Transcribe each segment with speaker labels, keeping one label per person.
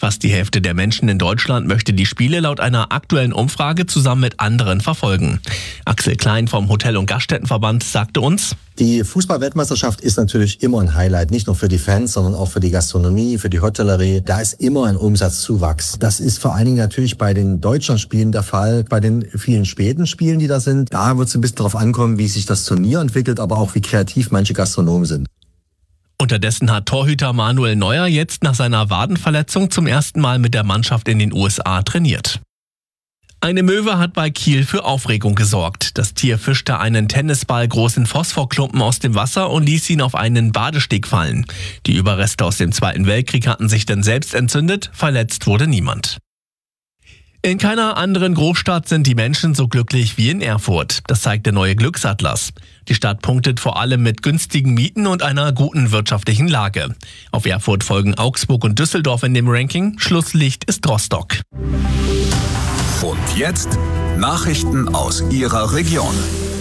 Speaker 1: Fast die Hälfte der Menschen in Deutschland möchte die Spiele laut einer aktuellen Umfrage zusammen mit anderen verfolgen. Axel Klein vom Hotel- und Gaststättenverband sagte uns:
Speaker 2: Die Fußball-Weltmeisterschaft ist natürlich immer ein Highlight, nicht nur für die Fans, sondern auch für die Gastronomie, für die Hotellerie. Da ist immer ein Umsatzzuwachs. Das ist vor allen Dingen natürlich bei den Deutschlandspielen der Fall, bei den vielen späten Spielen, die da sind. Da wird es ein bisschen darauf ankommen, wie sich das Turnier entwickelt, aber auch wie kreativ manche Gastronomen sind.
Speaker 1: Unterdessen hat Torhüter Manuel Neuer jetzt nach seiner Wadenverletzung zum ersten Mal mit der Mannschaft in den USA trainiert. Eine Möwe hat bei Kiel für Aufregung gesorgt. Das Tier fischte einen tennisballgroßen Phosphorklumpen aus dem Wasser und ließ ihn auf einen Badesteg fallen. Die Überreste aus dem Zweiten Weltkrieg hatten sich dann selbst entzündet, verletzt wurde niemand. In keiner anderen Großstadt sind die Menschen so glücklich wie in Erfurt. Das zeigt der neue Glücksatlas. Die Stadt punktet vor allem mit günstigen Mieten und einer guten wirtschaftlichen Lage. Auf Erfurt folgen Augsburg und Düsseldorf in dem Ranking. Schlusslicht ist Rostock.
Speaker 3: Und jetzt Nachrichten aus Ihrer Region.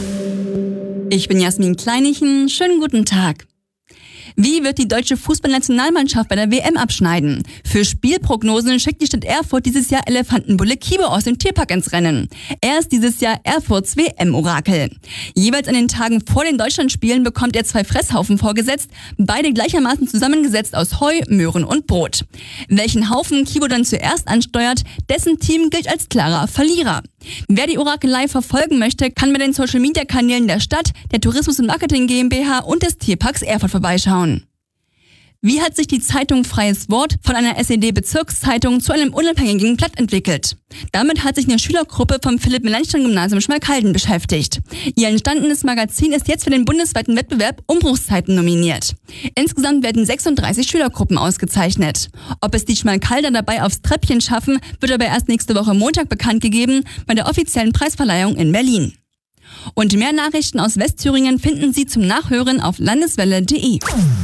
Speaker 4: Ich bin Jasmin Kleinichen. Schönen guten Tag. Wie wird die deutsche Fußballnationalmannschaft bei der WM abschneiden? Für Spielprognosen schickt die Stadt Erfurt dieses Jahr Elefantenbulle Kibo aus dem Tierpark ins Rennen. Er ist dieses Jahr Erfurts WM-Orakel. Jeweils an den Tagen vor den Deutschlandspielen bekommt er 2 Fresshaufen vorgesetzt, beide gleichermaßen zusammengesetzt aus Heu, Möhren und Brot. Welchen Haufen Kibo dann zuerst ansteuert, dessen Team gilt als klarer Verlierer. Wer die Orakelei verfolgen möchte, kann bei den Social-Media-Kanälen der Stadt, der Tourismus- und Marketing GmbH und des Tierparks Erfurt vorbeischauen. Wie hat sich die Zeitung Freies Wort von einer SED-Bezirkszeitung zu einem unabhängigen Blatt entwickelt? Damit hat sich eine Schülergruppe vom Philipp-Melanchthon-Gymnasium Schmalkalden beschäftigt. Ihr entstandenes Magazin ist jetzt für den bundesweiten Wettbewerb Umbruchszeiten nominiert. Insgesamt werden 36 Schülergruppen ausgezeichnet. Ob es die Schmalkalder dabei aufs Treppchen schaffen, wird aber erst nächste Woche Montag bekannt gegeben bei der offiziellen Preisverleihung in Berlin. Und mehr Nachrichten aus Westthüringen finden Sie zum Nachhören auf landeswelle.de.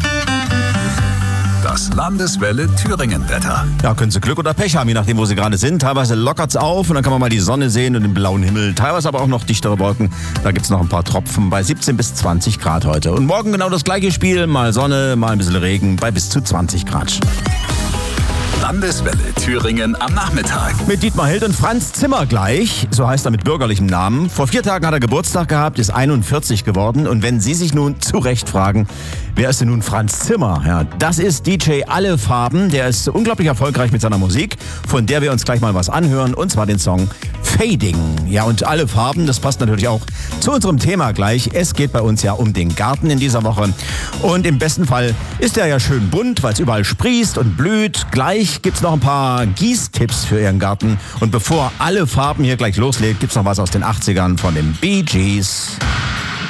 Speaker 3: Das Landeswelle Thüringen-Wetter.
Speaker 5: Ja, können Sie Glück oder Pech haben, je nachdem, wo Sie gerade sind. Teilweise lockert's auf und dann kann man mal die Sonne sehen und den blauen Himmel. Teilweise aber auch noch dichtere Wolken. Da gibt's noch ein paar Tropfen bei 17 bis 20 Grad heute. Und morgen genau das gleiche Spiel. Mal Sonne, mal ein bisschen Regen bei bis zu 20 Grad.
Speaker 3: Landeswelle Thüringen am Nachmittag.
Speaker 5: Mit Dietmar Hild und Franz Zimmer gleich, so heißt er mit bürgerlichem Namen. Vor 4 Tagen hat er Geburtstag gehabt, ist 41 geworden. Und wenn Sie sich nun zu Recht fragen, wer ist denn nun Franz Zimmer? Ja, das ist DJ Alle Farben. Der ist unglaublich erfolgreich mit seiner Musik, von der wir uns gleich mal was anhören. Und zwar den Song Fading. Ja, und Alle Farben, das passt natürlich auch zu unserem Thema gleich. Es geht bei uns ja um den Garten in dieser Woche. Und im besten Fall ist er ja schön bunt, weil es überall sprießt und blüht. Gleich gibt's noch ein paar Gießtipps für Ihren Garten. Und bevor Alle Farben hier gleich loslegt, gibt's noch was aus den 80ern von den Bee Gees.